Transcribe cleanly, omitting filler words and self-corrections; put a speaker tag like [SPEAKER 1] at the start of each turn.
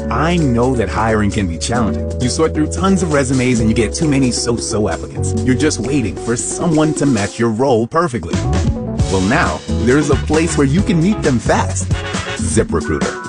[SPEAKER 1] I know that hiring can be challenging. You sort through tons of resumes and you get too many so-so applicants. You're just waiting for someone to match your role perfectly. Well, now, there's a place where you can meet them fast. ZipRecruiter.